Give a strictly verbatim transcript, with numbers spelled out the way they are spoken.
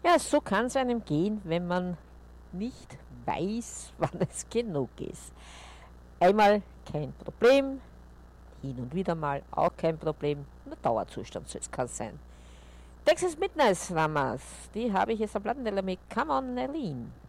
Ja, so kann es einem gehen, wenn man nicht weiß, wann es genug ist. Einmal kein Problem, hin und wieder mal auch kein Problem. Nur Dauerzustand soll es kein sein. Texas Midnight Slammers, die habe ich jetzt am Plattenteller mit Come on Eileen.